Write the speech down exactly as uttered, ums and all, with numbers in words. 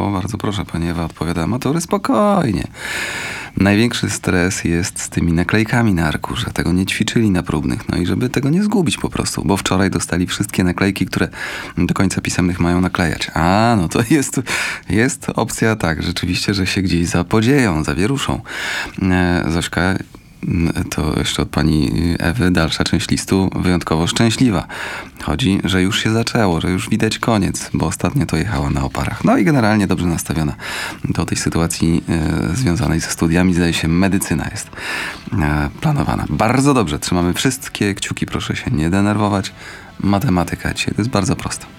O, bardzo proszę, pani Ewa odpowiada, matury spokojnie. Największy stres jest z tymi naklejkami na arkusze. Tego nie ćwiczyli na próbnych. No i żeby tego nie zgubić po prostu, bo wczoraj dostali wszystkie naklejki, które do końca pisemnych mają naklejać. A, no to jest, jest opcja tak, rzeczywiście, że się gdzieś zapodzieją, zawieruszą. E, Zośka, to jeszcze od pani Ewy, dalsza część listu wyjątkowo szczęśliwa. Chodzi, że już się zaczęło, że już widać koniec, bo ostatnio to jechała na oparach. No i generalnie dobrze nastawiona do tej sytuacji e, związanej ze studiami. Zdaje się, medycyna jest e, planowana. Bardzo dobrze, trzymamy wszystkie kciuki, proszę się nie denerwować. Matematyka dzisiaj to jest bardzo proste.